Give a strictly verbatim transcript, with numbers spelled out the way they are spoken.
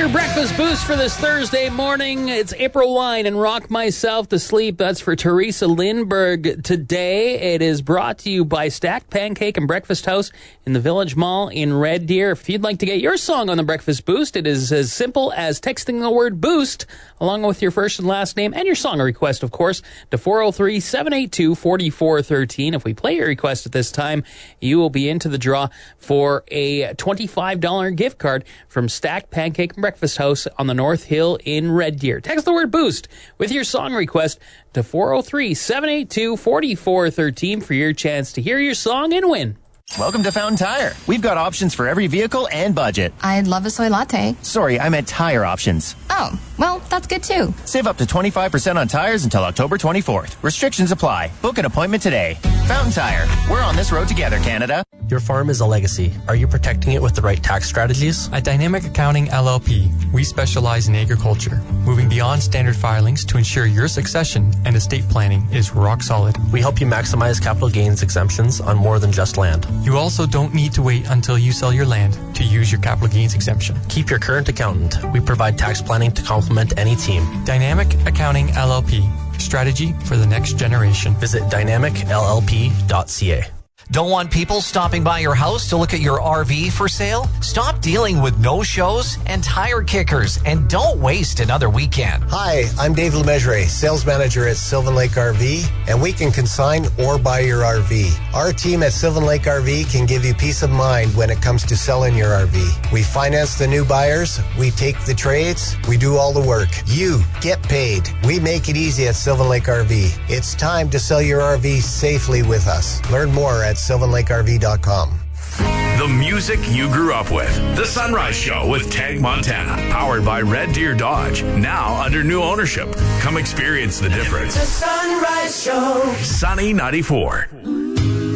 Your breakfast boost for this Thursday morning. It's April Wine and Rock Myself to Sleep. That's for Teresa Lindberg today. It is brought to you by Stacked Pancake and Breakfast House in the Village Mall in Red Deer. If you'd like to get your song on the breakfast boost, it is as simple as texting the word boost along with your first and last name and your song request, of course, to four oh three, seven eight two, four four one three. If we play your request at this time, you will be into the draw for a twenty-five dollars gift card from Stacked Pancake and Breakfast House on the North Hill in Red Deer. Text the word boost with your song request to four oh three, seven eight two, four four one three for your chance to hear your song and win. Welcome to Fountain Tire. We've got options for every vehicle and budget. I'd love a soy latte. Sorry, I meant tire options. Oh, well, that's good too. Save up to twenty-five percent on tires until October twenty-fourth. Restrictions apply. Book an appointment today. Fountain Tire. We're on this road together, Canada. Your farm is a legacy. Are you protecting it with the right tax strategies? At Dynamic Accounting L L P, we specialize in agriculture, moving beyond standard filings to ensure your succession and estate planning is rock solid. We help you maximize capital gains exemptions on more than just land. You also don't need to wait until you sell your land to use your capital gains exemption. Keep your current accountant. We provide tax planning to complement any team. Dynamic Accounting L L P, strategy for the next generation. Visit dynamic l l p dot c a. Don't want people stopping by your house to look at your R V for sale? Stop dealing with no-shows and tire kickers, and don't waste another weekend. Hi, I'm Dave Lemessurier, sales manager at Sylvan Lake R V, and we can consign or buy your R V. Our team at Sylvan Lake R V can give you peace of mind when it comes to selling your R V. We finance the new buyers, we take the trades, we do all the work. You get paid. We make it easy at Sylvan Lake R V. It's time to sell your R V safely with us. Learn more at sylvan lake r v dot com. The music you grew up with. The Sunrise Show with Tag Montana. Powered by Red Deer Dodge. Now under new ownership. Come experience the difference. The Sunrise Show. Sunny ninety-four.